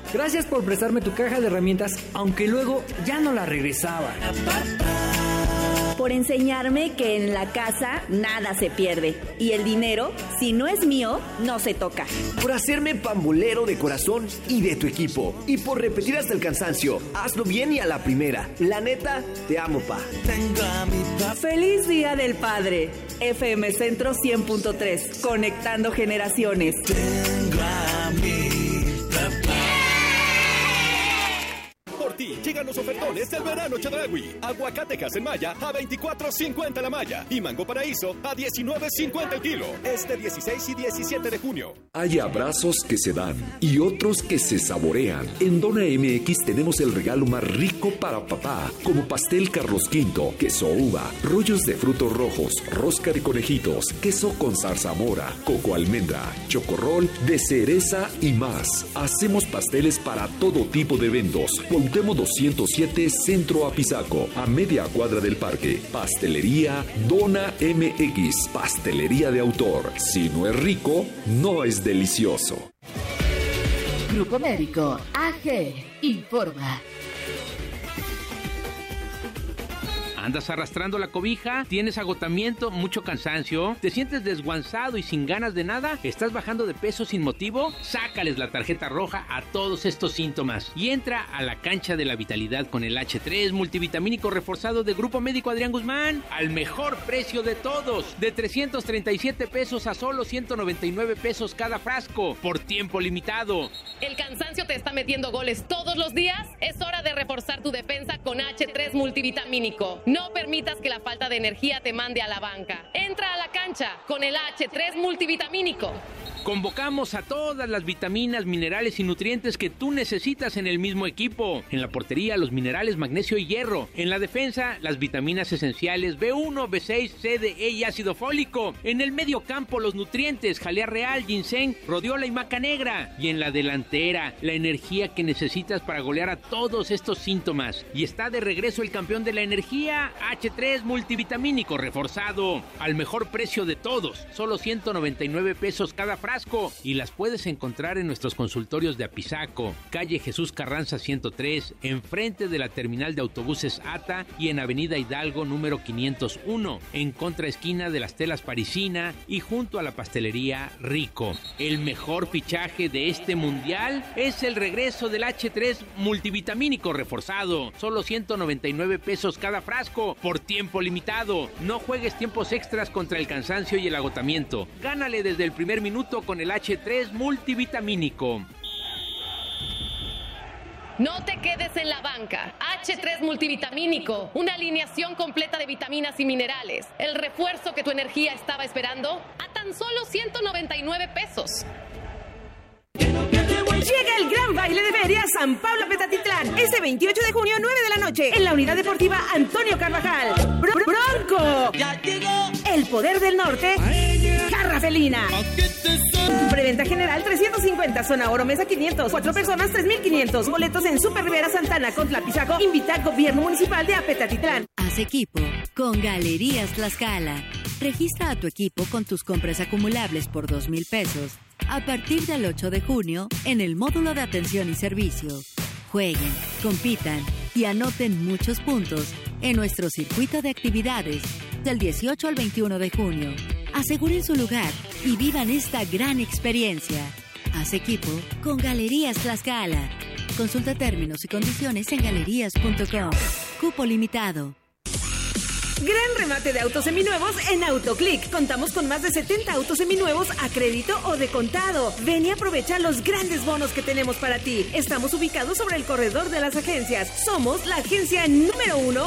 Gracias por prestarme tu caja de herramientas, aunque luego ya no la regresaba. Por enseñarme que en la casa nada se pierde y el dinero, si no es mío, no se toca. Por hacerme pambolero de corazón y de tu equipo. Y por repetir hasta el cansancio. Hazlo bien y a la primera. La neta, te amo, pa. ¡Feliz Día del Padre! FM Centro 100.3, conectando generaciones. Tengo a mi papá. Llegan los ofertones del verano Chedraui. Aguacate Casemaya a $24.50 la malla y mango paraíso a $19.50 el kilo. Este 16 y 17 de junio. Hay abrazos que se dan y otros que se saborean. En Dona MX tenemos el regalo más rico para papá, como pastel Carlos V, queso uva, rollos de frutos rojos, rosca de conejitos, queso con zarzamora, coco almendra, chocorrol de cereza y más. Hacemos pasteles para todo tipo de eventos. Cuauhtémoc 207 Centro Apizaco, a media cuadra del parque. Pastelería Dona MX, pastelería de autor. Si no es rico, no es delicioso. Grupo Médico AG informa. ¿Andas arrastrando la cobija? ¿Tienes agotamiento, mucho cansancio? ¿Te sientes desguanzado y sin ganas de nada? ¿Estás bajando de peso sin motivo? Sácales la tarjeta roja a todos estos síntomas y entra a la cancha de la vitalidad con el H3 multivitamínico reforzado de Grupo Médico Adrián Guzmán al mejor precio de todos, de 337 pesos a solo 199 pesos cada frasco, por tiempo limitado. ¿El cansancio te está metiendo goles todos los días? Es hora de reforzar tu defensa con H3 multivitamínico. No permitas que la falta de energía te mande a la banca. Entra a la cancha con el H3 multivitamínico. Convocamos a todas las vitaminas, minerales y nutrientes que tú necesitas en el mismo equipo. En la portería, los minerales, magnesio y hierro. En la defensa, las vitaminas esenciales B1, B6, C, D, E y ácido fólico. En el medio campo, los nutrientes, jalea real, ginseng, rodiola y maca negra. Y en la delantera, la energía que necesitas para golear a todos estos síntomas. Y está de regreso el campeón de la energía, H3 multivitamínico reforzado. Al mejor precio de todos, solo 199 pesos cada frasco, y las puedes encontrar en nuestros consultorios de Apizaco, calle Jesús Carranza 103, enfrente de la terminal de autobuses ATA y en avenida Hidalgo número 501, en contraesquina de las telas Parisina y junto a la pastelería Rico. El mejor fichaje de este mundial es el regreso del H3 multivitamínico reforzado, solo 199 pesos cada frasco, por tiempo limitado. No juegues tiempos extras contra el cansancio y el agotamiento. Gánale desde el primer minuto con el H3 multivitamínico. No te quedes en la banca. H3 multivitamínico, una alineación completa de vitaminas y minerales. El refuerzo que tu energía estaba esperando a tan solo 199 pesos. Llega el gran baile de feria San Pablo Petatitlán, este 28 de junio, 9 de la noche, en la Unidad Deportiva Antonio Carvajal. Bronco, ya llegó el poder del norte, Garra Felina. Preventa general 350, zona oro mesa 500, 4 personas 3,500. Boletos en Super Rivera Santana con Tlapizaco. Invita al Gobierno Municipal de Apetatitlán. Haz equipo con Galerías Tlaxcala. Registra a tu equipo con tus compras acumulables por 2,000 pesos a partir del 8 de junio en el módulo de atención y servicio. Jueguen, compitan y anoten muchos puntos en nuestro circuito de actividades del 18 al 21 de junio. Aseguren su lugar y vivan esta gran experiencia. Haz equipo con Galerías Tlaxcala. Consulta términos y condiciones en galerías.com. Cupo limitado. Gran remate de autos seminuevos en Autoclick. Contamos con más de 70 autos seminuevos a crédito o de contado. Ven y aprovecha los grandes bonos que tenemos para ti. Estamos ubicados sobre el corredor de las agencias. Somos la agencia número 1